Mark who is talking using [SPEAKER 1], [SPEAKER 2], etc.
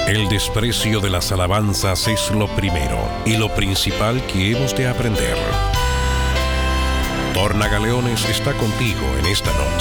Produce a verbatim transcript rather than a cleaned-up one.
[SPEAKER 1] El desprecio de las alabanzas es lo primero y lo principal que hemos de aprender. Tornagaleones está contigo en esta noche.